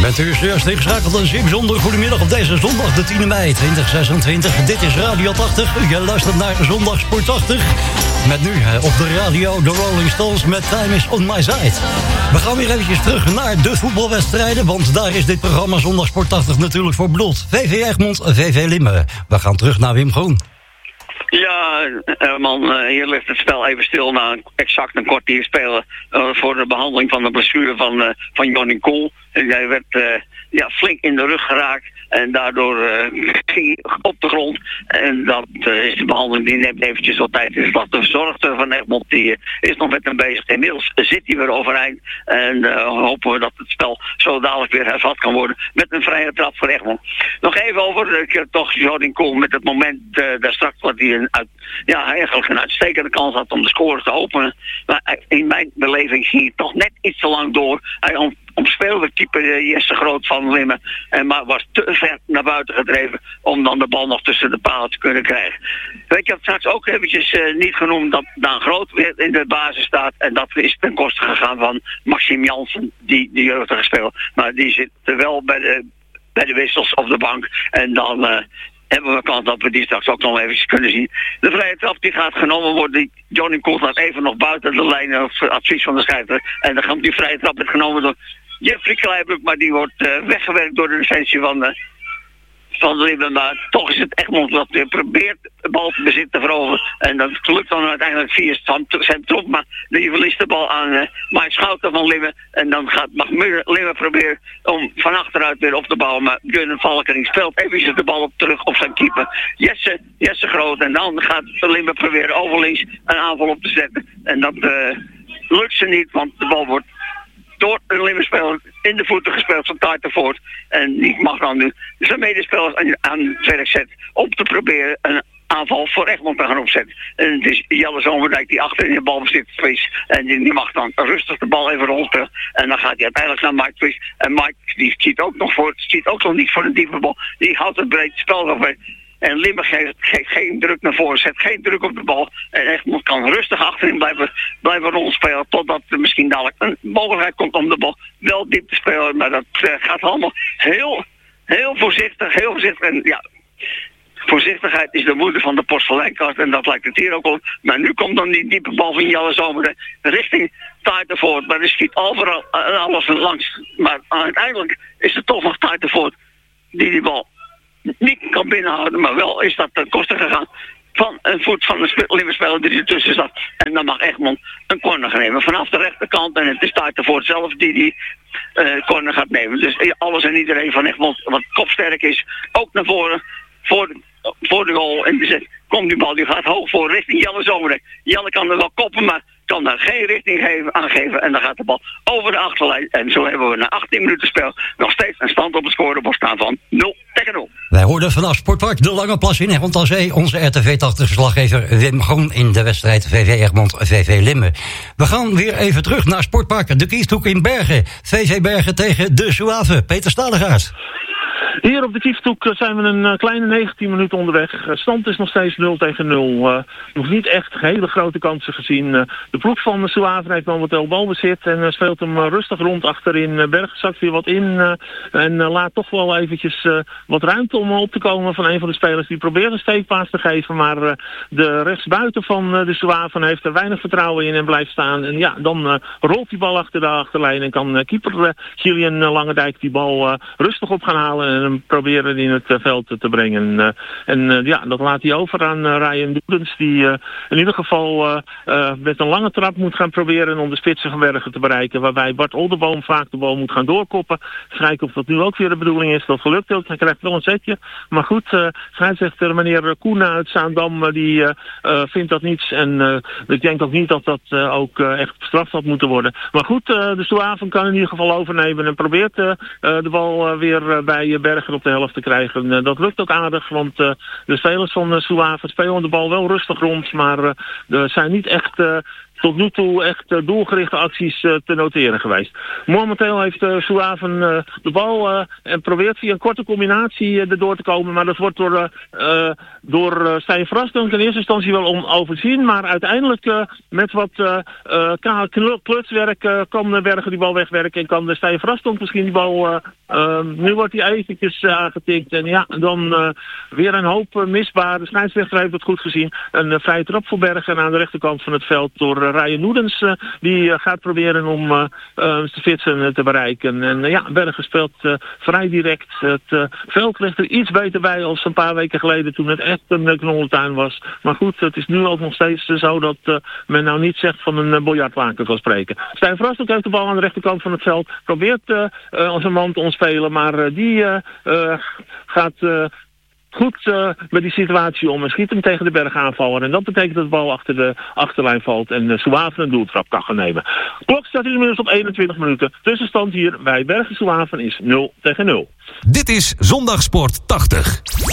Bent u juist ingeschakeld een zeer bijzondere goedemiddag op deze zondag, de 10e mei 2026. Dit is Radio 80. Je luistert naar Zondag Sport 80. Met nu op de radio de Rolling Stones met Time is on my side. We gaan weer eventjes terug naar de voetbalwedstrijden, want daar is dit programma Zondag Sport 80 natuurlijk voor bedoeld. VV Egmond, VV Limmen. We gaan terug naar Wim Groen. Ja, man, hier ligt het spel even stil na exact een kwartier spelen voor de behandeling van de blessure van Johnny Kool. Hij werd flink in de rug geraakt en daardoor ging hij op de grond. En dat is de behandeling, die neemt eventjes wat tijd in slag. De verzorgster van Egmond die is nog met hem bezig. Inmiddels zit hij weer overeind en hopen we dat het spel zo dadelijk weer hervat kan worden met een vrije trap voor Egmond. Nog even over toch Johnny Kool met het moment daar straks wat hij eigenlijk een uitstekende kans had om de score te openen. Maar in mijn beleving ging hij toch net iets te lang door. Hij omspeelde keeper Jesse Groot van Limmen. Maar was te ver naar buiten gedreven om dan de bal nog tussen de palen te kunnen krijgen. Ik heb straks ook eventjes niet genoemd dat Daan Groot weer in de basis staat. En dat is ten koste gegaan van Maxime Jansen, die de jeugd heeft gespeeld. Maar die zit wel bij de wissels op de bank. En dan hebben we kans dat we die straks ook nog even kunnen zien. De vrije trap die gaat genomen worden. Johnny Kool staat even nog buiten de lijn of advies van de scheidsrechter. En dan gaat die vrije trap wordt genomen door Jeffrey Kleibrug, maar die wordt weggewerkt door de defensie van de Limmen. Maar toch is het Egmond wat weer probeert de bal te bezit te veroveren. En dat lukt dan uiteindelijk via zijn trop, maar die verliest de bal aan Mike Schouten van Limmen. En dan mag Limmen proberen om van achteruit weer op te bouwen. Maar Björn Valkering speelt even de bal terug op zijn keeper Jesse Groot. En dan gaat Limmen proberen overlinks een aanval op te zetten. En dat lukt ze niet, want de bal wordt door een Limmen-speler in de voeten gespeeld van Taartenvoort. En die mag dan nu zijn medespelers aan het werk zetten om te proberen een aanval voor Egmond te gaan opzetten. En het is Jelle Zomerdijk die achterin de bal bezit is. En die mag dan rustig de bal even rondspelen. En dan gaat hij uiteindelijk naar Mike Twist. En Mike die schiet ook nog niet voor een diepe bal. Die houdt het breed spel nog weer. En Limmen geeft geen druk naar voren, zet geen druk op de bal. En Egmond kan rustig achterin blijven rondspelen. Totdat er misschien dadelijk een mogelijkheid komt om de bal wel diep te spelen. Maar dat gaat allemaal heel voorzichtig. En ja, voorzichtigheid is de moeder van de porseleinkast. En dat lijkt het hier ook op. Maar nu komt dan die diepe bal van Jelle Zomer richting Taartenvoort. Maar er schiet overal alles langs. Maar uiteindelijk is het toch nog Taartenvoort die bal niet kan binnenhouden, maar wel is dat ten koste gegaan van een voet van de Limmen-speler die ertussen zat. En dan mag Egmond een corner gaan nemen vanaf de rechterkant. En het is Taartenvoort zelf die corner gaat nemen. Dus alles en iedereen van Egmond, wat kopsterk is, ook naar voren voor de goal. En dus komt die bal, die gaat hoog voor richting Jelle Zomerdijk. Jelle kan er wel koppen, maar kan daar geen richting aangeven. En dan gaat de bal over de achterlijn. En zo hebben we na 18 minuten spel nog steeds een stand op het scorebord staan van 0-0. Wij hoorden vanaf Sportpark de Lange Plas in Egmond aan Zee onze RTV 80-verslaggever Wim Groen in de wedstrijd VV Egmond VV Limmen. We gaan weer even terug naar Sportpark de Kieshoek in Bergen. VV Bergen tegen de Zouave. Peter Stadegaard. Hier op de Kiefstoek zijn we een kleine 19 minuten onderweg. Stand is nog steeds 0-0. Nog niet echt hele grote kansen gezien. De ploeg van de Zouave heeft momenteel balbezit en speelt hem rustig rond achterin. Bergen zakt weer wat in en laat toch wel eventjes wat ruimte om op te komen van een van de spelers. Die probeert een steekpaas te geven, maar de rechtsbuiten van de Zouave heeft er weinig vertrouwen in en blijft staan. En ja, dan rolt die bal achter de achterlijn en kan keeper Gillian Langendijk die bal rustig op gaan halen en hem proberen in het veld te brengen. Dat laat hij over aan Ryan Doedens, die in ieder geval met een lange trap moet gaan proberen om de Spitsenbergen te bereiken, waarbij Bart Olderboom vaak de bal moet gaan doorkoppen. Kijken of dat nu ook weer de bedoeling is. Dat gelukt ook. Hij krijgt wel een zetje. Maar goed, scheidsrechter meneer Koenen uit Zaandam, die vindt dat niets. En ik denk ook niet dat dat ook echt bestraft had moeten worden. Maar goed, de Zouave kan in ieder geval overnemen en probeert de bal weer bij Berger op de helft te krijgen. Dat lukt ook aardig, want de spelers van Zouave spelen de bal wel rustig rond, maar zijn niet echt tot nu toe echt doelgerichte acties te noteren geweest. Momenteel heeft Zouaven de bal en probeert via een korte combinatie erdoor te komen. Maar dat wordt door Stijn Vrasdunk in eerste instantie wel overzien. Maar uiteindelijk met wat klutswerk kan de Bergen die bal wegwerken. En kan de Stijn Vrasdunk misschien die bal... nu wordt hij eventjes aangetikt. En ja, dan weer een hoop misbaar. De scheidsrechter heeft het goed gezien. Een vrije trap voor Bergen aan de rechterkant van het veld door Ryan Noedens. Die gaat proberen om Vitsen te bereiken. En ja, Bergen speelt vrij direct. Het veld ligt er iets beter bij als een paar weken geleden toen het echt een knollentuin was. Maar goed, het is nu ook nog steeds zo dat men nou niet zegt van een biljartwaken kan spreken. Stijn Vrasdunk heeft de bal aan de rechterkant van het veld. Probeert als een man te ontspelen, maar die gaat... goed met die situatie om en schiet hem tegen de Bergaanvaller. En dat betekent dat de bal achter de achterlijn valt en Zouaven een doeltrap kan gaan nemen. Klok staat inmiddels op 21 minuten. Tussenstand hier bij Bergen Zouaven is 0-0. Dit is Zondagsport 80.